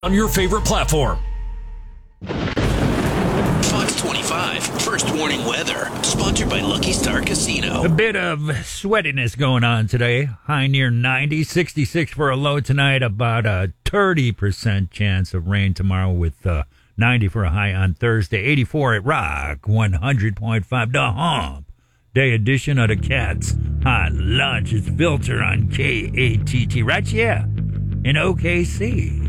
on your favorite platform. Fox 25, first warning weather, sponsored by Lucky Star Casino. A bit of sweatiness going on today. High near 90, 66 for a low tonight, about a 30% chance of rain tomorrow with 90 for a high on Thursday, 84 at Rock, 100.5 The Hump. Day edition of the Cats Hot Lunch is Filter on KATT, right? Yeah, in OKC.